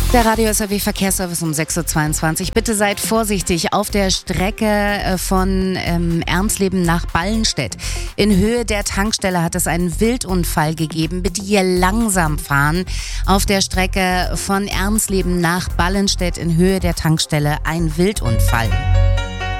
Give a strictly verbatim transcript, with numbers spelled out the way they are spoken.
Der Radio S R W Verkehrsservice um sechs Uhr zweiundzwanzig. Bitte seid vorsichtig auf der Strecke von ähm, Ermsleben nach Ballenstedt. In Höhe der Tankstelle hat es einen Wildunfall gegeben. Bitte hier langsam fahren. Auf der Strecke von Ermsleben nach Ballenstedt in Höhe der Tankstelle ein Wildunfall.